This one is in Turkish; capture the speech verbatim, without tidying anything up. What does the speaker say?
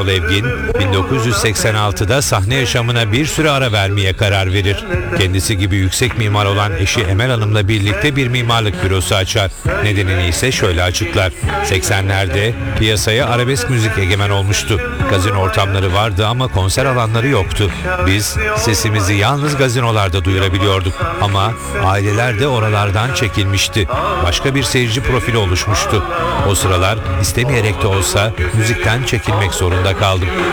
Erol Evgin, bin dokuz yüz seksen altıda sahne yaşamına bir süre ara vermeye karar verir. Kendisi gibi yüksek mimar olan eşi Emel Hanım'la birlikte bir mimarlık bürosu açar. Nedenini ise şöyle açıklar. seksenlerde piyasaya arabesk müzik egemen olmuştu. Gazino ortamları vardı ama konser alanları yoktu. Biz sesimizi yalnız gazinolarda duyurabiliyorduk ama aileler de oralardan çekilmişti. Başka bir seyirci profili oluşmuştu. O sıralar istemeyerek de olsa müzikten çekilmek zorunda kaldım.